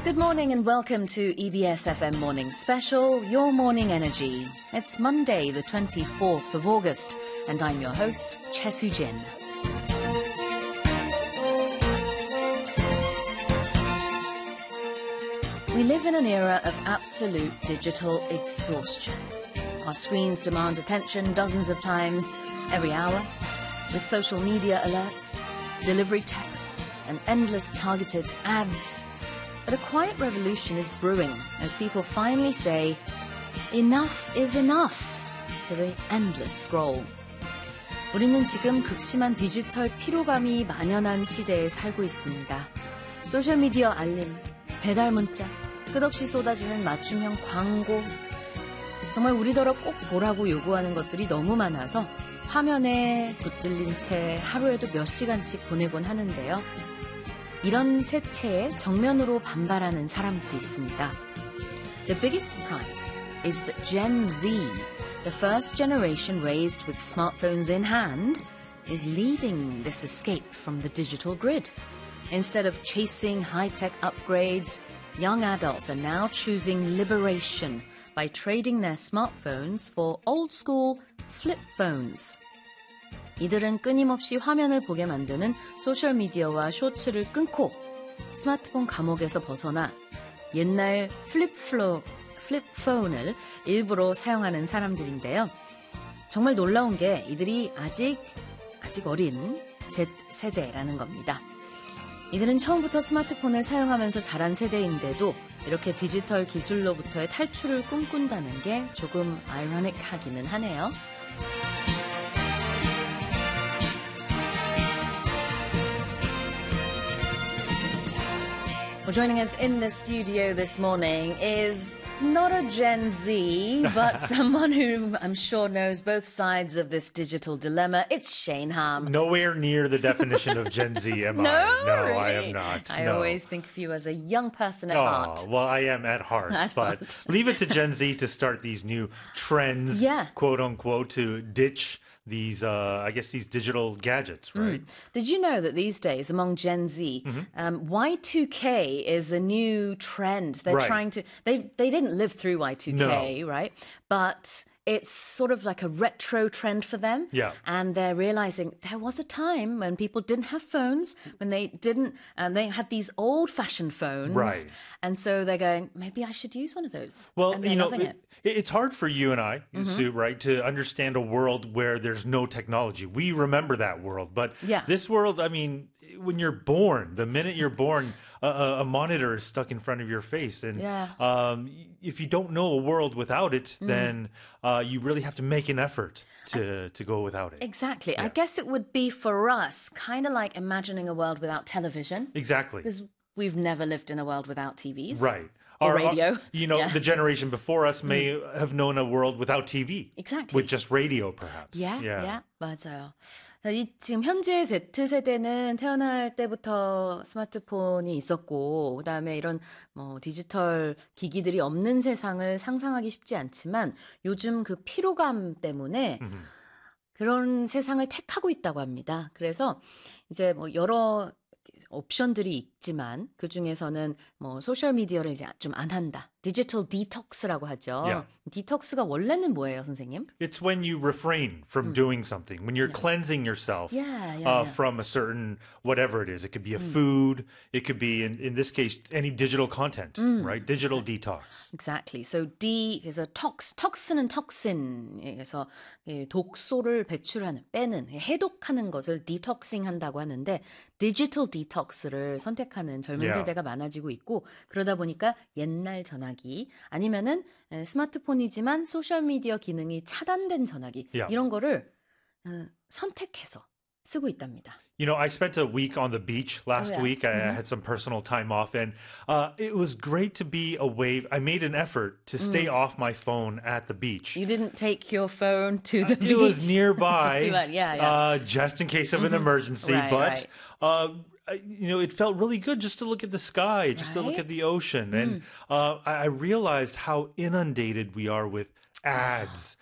Good morning and welcome to EBS FM Morning Special, Your Morning Energy. It's Monday, the 24th of August, and I'm your host, Choi Soo-jin. We live in an era of absolute digital exhaustion. Our screens demand attention dozens of times every hour, with social media alerts, delivery texts, and endless targeted ads. But a quiet revolution is brewing as people finally say, enough is enough to the endless scroll. 우리는 지금 극심한 디지털 피로감이 만연한 시대에 살고 있습니다. 소셜미디어 알림, 배달 문자, 끝없이 쏟아지는 맞춤형 광고. 정말 우리더러 꼭 보라고 요구하는 것들이 너무 많아서 화면에 붙들린 채 하루에도 몇 시간씩 보내곤 하는데요. 이런 세태에 정면으로 반발하는 사람들이 있습니다. The biggest surprise is that Gen Z, the first generation raised with smartphones in hand, is leading this escape from the digital grid. Instead of chasing high-tech upgrades, young adults are now choosing liberation by trading their smartphones for old-school flip phones. 이들은 끊임없이 화면을 보게 만드는 소셜미디어와 쇼츠를 끊고 스마트폰 감옥에서 벗어나 옛날 플립폰을 일부러 사용하는 사람들인데요. 정말 놀라운 게 이들이 아직 어린 Z세대라는 겁니다. 이들은 처음부터 스마트폰을 사용하면서 자란 세대인데도 이렇게 디지털 기술로부터의 탈출을 꿈꾼다는 게 조금 아이러닉하기는 하네요. Well, joining us in the studio this morning is not a Gen Z, but someone who I'm sure knows both sides of this digital dilemma. It's Shane Ham. Nowhere near the definition of Gen Z am No, I. No, really? I am not. I no. always think of you as a young person at heart. Well, I am at heart. But leave it to Gen Z to start these new trends, quote unquote, to ditch these, I guess, these digital gadgets, right? Did you know that these days among Gen Z, Y2K is a new trend? They're trying to, they didn't live through Y2K, right? But it's sort of like a retro trend for them. Yeah. And they're realizing there was a time when people didn't have phones, when they didn't, they had these old-fashioned phones. Right. And so they're going, maybe I should use one of those. Well, and they're loving it. It's hard for you and I, Sue, right, to understand a world where there's no technology. We remember that world. But this world, I mean, when you're born, the minute you're born, a monitor is stuck in front of your face. And if you don't know a world without it, then you really have to make an effort to go without it. Exactly. Yeah. I guess it would be for us kind of like imagining a world without television. Exactly. Because we've never lived in a world without TVs. Right. Or radio. The generation before us may have known a world without TV. Exactly. With just radio, perhaps. Yeah, 맞아요. 지금 현재 Z세대는 태어날 때부터 스마트폰이 있었고, 그다음에 이런 디지털 기기들이 없는 세상을 상상하기 쉽지 않지만 요즘 그 피로감 때문에 그런 세상을 택하고 있다고 합니다. 그래서 이제 여러 옵션들이 있지만 그 중에서는 소셜 미디어를 이제 좀 안 한다. 디지털 디톡스라고 하죠. Yeah. 디톡스가 원래는 뭐예요, 선생님? It's when you refrain from doing something, when you're cleansing yourself from a certain whatever it is. It could be a food, it could be in this case any digital content, right? Digital detox. Exactly. So 그래서 톡스는 톡신에서 독소를 빼는 해독하는 것을 디톡싱 한다고 하는데 디지털 디톡스를 선택하는 젊은 세대가 많아지고 있고 그러다 보니까 옛날 전화기 아니면은 스마트폰이지만 소셜미디어 기능이 차단된 전화기 이런 거를 선택해서 쓰고 있답니다. I spent a week on the beach last week. I had some personal time off, and it was great to be away. I made an effort to stay off my phone at the beach. You didn't take your phone to the beach? It was nearby, just in case of an emergency, but... it felt really good just to look at the sky, just to look at the ocean. And I realized how inundated we are with ads